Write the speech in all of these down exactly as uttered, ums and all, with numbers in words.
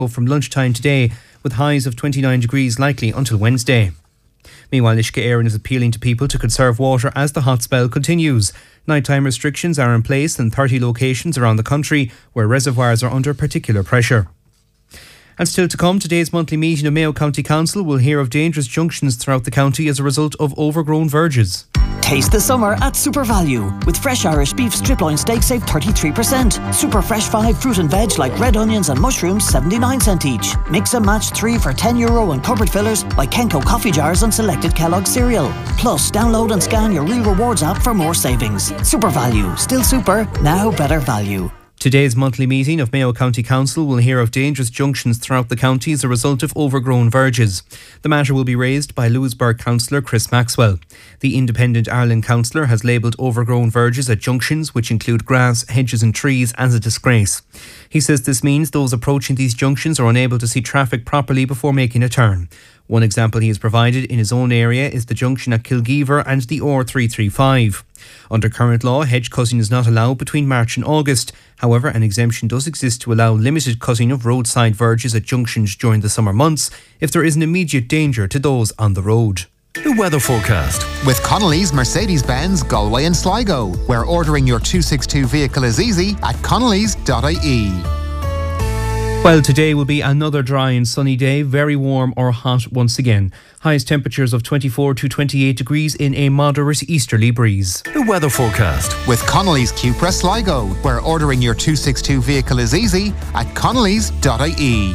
from lunchtime today, with highs of twenty-nine degrees likely until Wednesday. Meanwhile, Uisce Éireann is appealing to people to conserve water as the hot spell continues. Nighttime restrictions are in place in thirty locations around the country where reservoirs are under particular pressure. And still to come, today's monthly meeting of Mayo County Council will hear of dangerous junctions throughout the county as a result of overgrown verges. Taste the summer at Super Value. With fresh Irish beef strip loin steak, save thirty-three percent. Super Fresh five fruit and veg like red onions and mushrooms, seventy-nine cent each. Mix and match three for ten euro and cupboard fillers like Kenco coffee jars and selected Kellogg cereal. Plus, download and scan your Real Rewards app for more savings. Super Value. Still super, now better value. Today's monthly meeting of Mayo County Council will hear of dangerous junctions throughout the county as a result of overgrown verges. The matter will be raised by Lewisburg councillor Chris Maxwell. The Independent Ireland councillor has labelled overgrown verges at junctions, which include grass, hedges and trees, as a disgrace. He says this means those approaching these junctions are unable to see traffic properly before making a turn. One example he has provided in his own area is the junction at Kilgeever and the O R three thirty-five. Under current law, hedge cutting is not allowed between March and August. However, an exemption does exist to allow limited cutting of roadside verges at junctions during the summer months if there is an immediate danger to those on the road. The weather forecast with Connolly's Mercedes-Benz Galway and Sligo, where ordering your two sixty-two vehicle is easy at connellys dot I E. Well, today will be another dry and sunny day, very warm or hot once again. Highest temperatures of twenty-four to twenty-eight degrees in a moderate easterly breeze. The weather forecast with Connolly's Cupra Sligo, where ordering your two sixty-two vehicle is easy at connellys dot I E.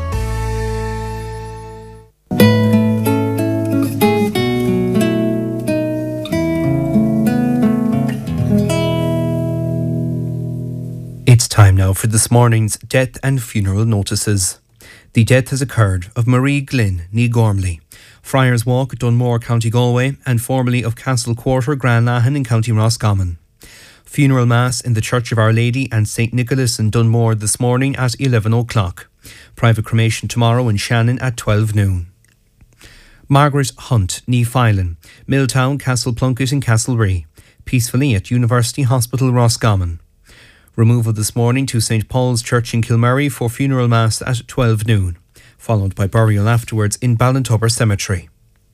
It's time now for this morning's death and funeral notices. The death has occurred of Marie Glynn, ní Gormley, Friars Walk, Dunmore, County Galway, and formerly of Castle Quarter, Granlahan in County Roscommon. Funeral Mass in the Church of Our Lady and Saint Nicholas in Dunmore this morning at eleven o'clock. Private cremation tomorrow in Shannon at twelve noon. Margaret Hunt, ní Filan, Milltown, Castle Plunkett and Castlerea. Peacefully at University Hospital, Roscommon. Removal this morning to Saint Paul's Church in Kilmurray for funeral mass at twelve noon, followed by burial afterwards in Ballintubber Cemetery.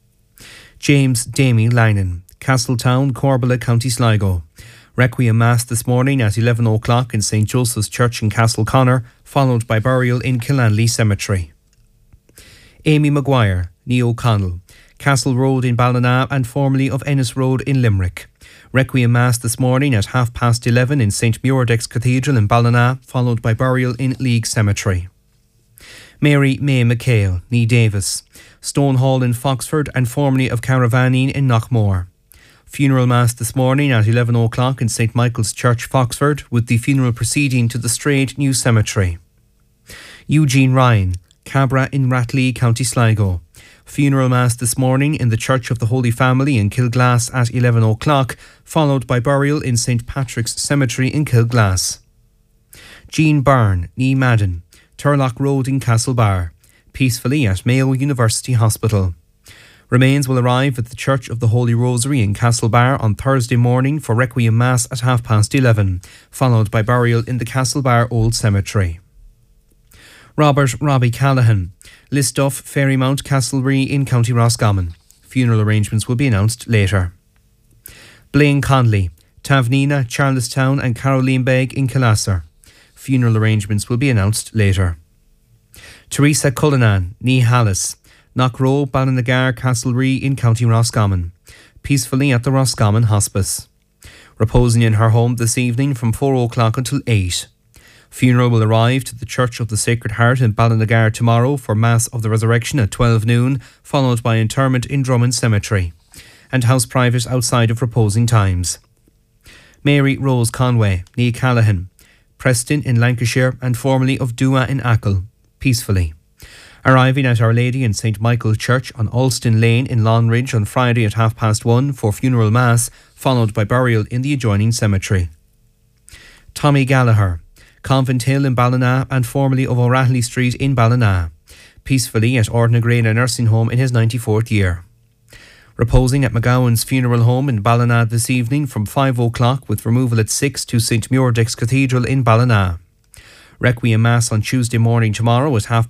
James Damie Lynan, Castletown, Corbala, County Sligo. Requiem mass this morning at eleven o'clock in Saint Joseph's Church in Castleconnor, followed by burial in Killanley Cemetery. Amy Maguire, ní O'Connell, Castle Road in Ballina and formerly of Ennis Road in Limerick. Requiem Mass this morning at half past eleven in Saint Muirdex Cathedral in Ballina, followed by burial in League Cemetery. Mary May McHale, ní Davis, Stone Hall in Foxford and formerly of Caravanine in Knockmore. Funeral Mass this morning at eleven o'clock in Saint Michael's Church, Foxford, with the funeral proceeding to the Straight New Cemetery. Eugene Ryan, Cabra in Ratley, County Sligo. Funeral Mass this morning in the Church of the Holy Family in Kilglass at eleven o'clock, followed by burial in Saint Patrick's Cemetery in Kilglass. Jean Byrne, ní Madden, Turlock Road in Castlebar. Peacefully at Mayo University Hospital. Remains will arrive at the Church of the Holy Rosary in Castlebar on Thursday morning for Requiem Mass at half past eleven, followed by burial in the Castlebar Old Cemetery. Robert Robbie Callahan, Listoff, Ferrymount, Castlerea in County Roscommon. Funeral arrangements will be announced later. Blaine Conley, Tavnina, Charlestown and Caroline Begg in Killasser. Funeral arrangements will be announced later. Teresa Cullinan, ní Hallis, Knockrow, Ballinagar, Castlerea in County Roscommon. Peacefully at the Roscommon Hospice. Reposing in her home this evening from four o'clock until eight. Funeral will arrive to the Church of the Sacred Heart in Ballinagar tomorrow for Mass of the Resurrection at twelve noon, followed by interment in Drummond Cemetery, and house private outside of reposing times. Mary Rose Conway, ní Callahan, Preston in Lancashire and formerly of Dua in Achill, peacefully. Arriving at Our Lady in Saint Michael's Church on Alston Lane in Longridge on Friday at half past one for funeral mass, followed by burial in the adjoining cemetery. Tommy Gallagher, Convent Hill in Ballina and formerly of O'Rahilly Street in Ballina, peacefully at Ordnagrena Nursing Home in his ninety-fourth year. Reposing at McGowan's Funeral Home in Ballina this evening from five o'clock with removal at six to Saint Muirdex Cathedral in Ballina. Requiem Mass on Tuesday morning tomorrow at half